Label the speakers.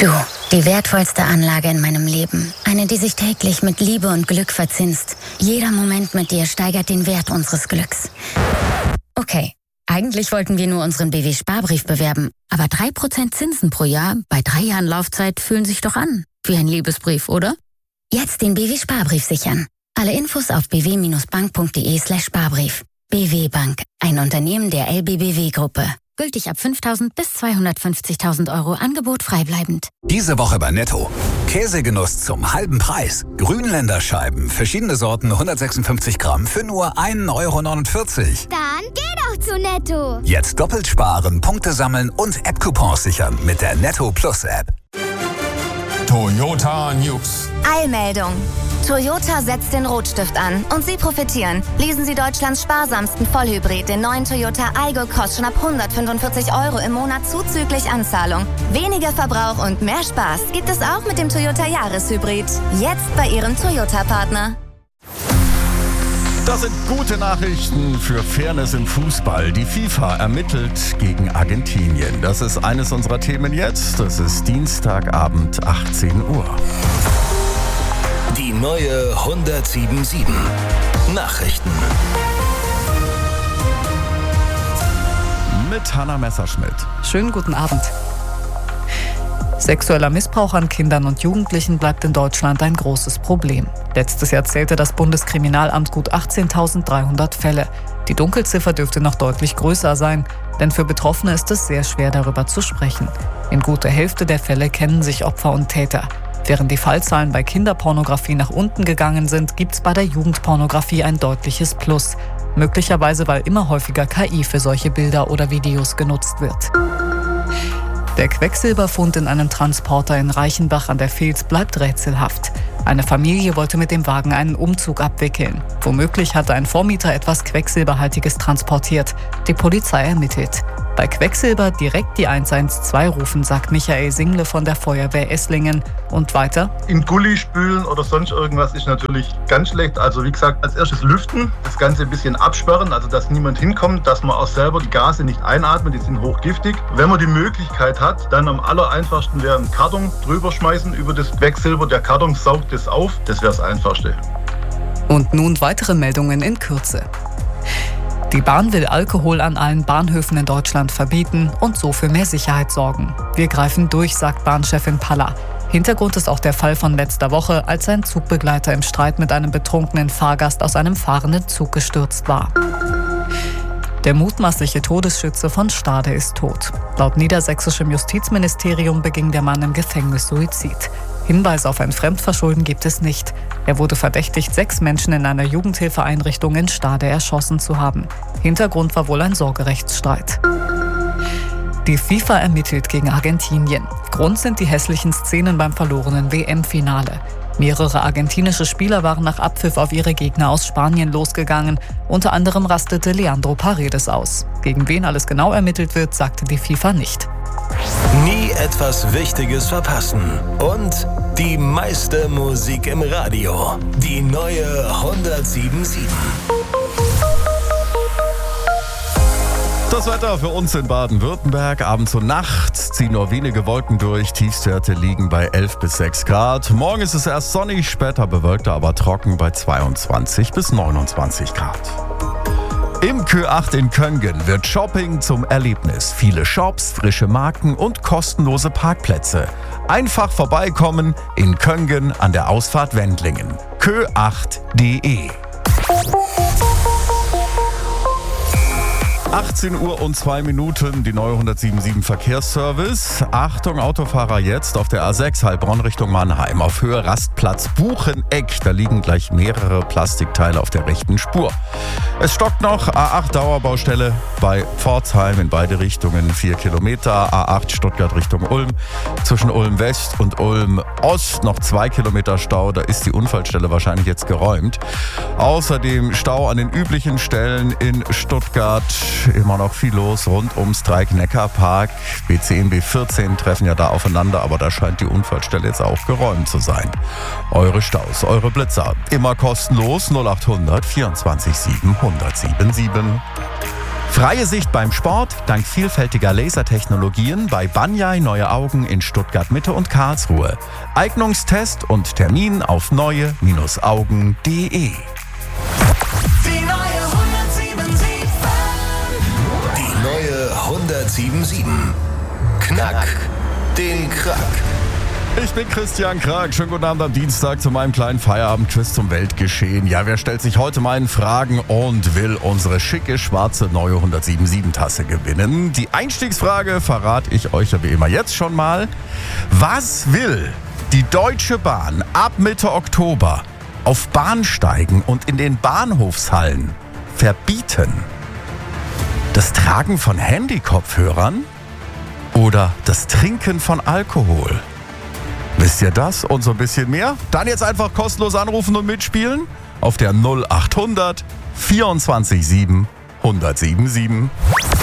Speaker 1: Du, die wertvollste Anlage in meinem Leben. Eine, die sich täglich mit Liebe und Glück verzinst. Jeder Moment mit dir steigert den Wert unseres Glücks. Okay, eigentlich wollten wir nur unseren BW-Sparbrief bewerben. Aber 3% Zinsen pro Jahr bei 3 Jahren Laufzeit fühlen sich doch an. Wie ein Liebesbrief, oder? Jetzt den BW-Sparbrief sichern. Alle Infos auf bw-bank.de/Sparbrief. BW Bank, ein Unternehmen der LBBW-Gruppe. Gültig ab 5.000 bis 250.000 Euro. Angebot freibleibend.
Speaker 2: Diese Woche bei Netto. Käsegenuss zum halben Preis. Grünländerscheiben, verschiedene Sorten, 156 Gramm für nur 1,49 €.
Speaker 3: Dann geh doch zu Netto.
Speaker 2: Jetzt doppelt sparen, Punkte sammeln und App-Coupons sichern mit der Netto Plus App.
Speaker 4: Toyota News.
Speaker 5: Eilmeldung. Toyota setzt den Rotstift an und Sie profitieren. Lesen Sie Deutschlands sparsamsten Vollhybrid, den neuen Toyota Aygo Cross, schon ab 145 € im Monat zuzüglich Anzahlung. Weniger Verbrauch und mehr Spaß gibt es auch mit dem Toyota Jahreshybrid. Jetzt bei Ihrem Toyota-Partner.
Speaker 4: Das sind gute Nachrichten für Fairness im Fußball. Die FIFA ermittelt gegen Argentinien. Das ist eines unserer Themen jetzt. Das ist Dienstagabend, 18 Uhr.
Speaker 6: Die neue 107.7 Nachrichten.
Speaker 4: Mit Hanna Messerschmidt.
Speaker 7: Schönen guten Abend. Sexueller Missbrauch an Kindern und Jugendlichen bleibt in Deutschland ein großes Problem. Letztes Jahr zählte das Bundeskriminalamt gut 18.300 Fälle. Die Dunkelziffer dürfte noch deutlich größer sein, denn für Betroffene ist es sehr schwer, darüber zu sprechen. In guter Hälfte der Fälle kennen sich Opfer und Täter. Während die Fallzahlen bei Kinderpornografie nach unten gegangen sind, gibt es bei der Jugendpornografie ein deutliches Plus. Möglicherweise, weil immer häufiger KI für solche Bilder oder Videos genutzt wird. Der Quecksilberfund in einem Transporter in Reichenbach an der Vils bleibt rätselhaft. Eine Familie wollte mit dem Wagen einen Umzug abwickeln. Womöglich hatte ein Vormieter etwas Quecksilberhaltiges transportiert. Die Polizei ermittelt. Bei Quecksilber direkt die 112 rufen, sagt Michael Single von der Feuerwehr Esslingen. Und weiter:
Speaker 8: In Gully spülen oder sonst irgendwas ist natürlich ganz schlecht. Also wie gesagt, als erstes lüften, das Ganze ein bisschen absperren, also dass niemand hinkommt, dass man auch selber die Gase nicht einatmet, die sind hochgiftig. Wenn man die Möglichkeit hat, dann am allereinfachsten wäre ein Karton drüber schmeißen über das Quecksilber. Der Karton saugt es auf, das wäre das Einfachste.
Speaker 7: Und nun weitere Meldungen in Kürze. Die Bahn will Alkohol an allen Bahnhöfen in Deutschland verbieten und so für mehr Sicherheit sorgen. Wir greifen durch, sagt Bahnchefin Palla. Hintergrund ist auch der Fall von letzter Woche, als ein Zugbegleiter im Streit mit einem betrunkenen Fahrgast aus einem fahrenden Zug gestürzt war. Der mutmaßliche Todesschütze von Stade ist tot. Laut niedersächsischem Justizministerium beging der Mann im Gefängnis Suizid. Hinweise auf ein Fremdverschulden gibt es nicht. Er wurde verdächtigt, 6 Menschen in einer Jugendhilfeeinrichtung in Stade erschossen zu haben. Hintergrund war wohl ein Sorgerechtsstreit. Die FIFA ermittelt gegen Argentinien. Grund sind die hässlichen Szenen beim verlorenen WM-Finale. Mehrere argentinische Spieler waren nach Abpfiff auf ihre Gegner aus Spanien losgegangen. Unter anderem rastete Leandro Paredes aus. Gegen wen alles genau ermittelt wird, sagte die FIFA nicht.
Speaker 6: Nie etwas Wichtiges verpassen. Und die meiste Musik im Radio. Die neue 107.7.
Speaker 4: Das Wetter für uns in Baden-Württemberg. Abends und nachts ziehen nur wenige Wolken durch. Tiefstwerte liegen bei 11 bis 6 Grad. Morgen ist es erst sonnig, später bewölkt, aber trocken bei 22 bis 29 Grad. Im Kö8 in Köngen wird Shopping zum Erlebnis. Viele Shops, frische Marken und kostenlose Parkplätze. Einfach vorbeikommen in Köngen an der Ausfahrt Wendlingen. Kö8.de. 18 Uhr und 2 Minuten, die neue 107.7 Verkehrsservice. Achtung, Autofahrer jetzt auf der A6 Heilbronn Richtung Mannheim. Auf Höhe Rastplatz Bucheneck, da liegen gleich mehrere Plastikteile auf der rechten Spur. Es stockt noch, A8 Dauerbaustelle bei Pforzheim in beide Richtungen 4 Kilometer. A8 Stuttgart Richtung Ulm. Zwischen Ulm West und Ulm Ost noch 2 Kilometer Stau. Da ist die Unfallstelle wahrscheinlich jetzt geräumt. Außerdem Stau an den üblichen Stellen in Stuttgart. Immer noch viel los rund ums Dreieck-Neckar-Park. B10, B14 treffen ja da aufeinander, aber da scheint die Unfallstelle jetzt auch geräumt zu sein. Eure Staus, eure Blitzer, immer kostenlos 0800 24 7 1077. Freie Sicht beim Sport, dank vielfältiger Lasertechnologien bei Banyai Neue Augen in Stuttgart Mitte und Karlsruhe. Eignungstest und Termin auf neue-augen.de.
Speaker 6: Die neue 107.7. Die neue 107.7. Knack den Krack.
Speaker 4: Ich bin Christian Krag. Schönen guten Abend am Dienstag zu meinem kleinen Feierabendquiz zum Weltgeschehen. Ja, wer stellt sich heute meinen Fragen und will unsere schicke, schwarze neue 107.7 Tasse gewinnen? Die Einstiegsfrage verrate ich euch ja wie immer jetzt schon mal. Was will die Deutsche Bahn ab Mitte Oktober auf Bahnsteigen und in den Bahnhofshallen verbieten? Das Tragen von Handykopfhörern oder das Trinken von Alkohol? Wisst ihr das und so ein bisschen mehr? Dann jetzt einfach kostenlos anrufen und mitspielen auf der 0800 24 7 1077.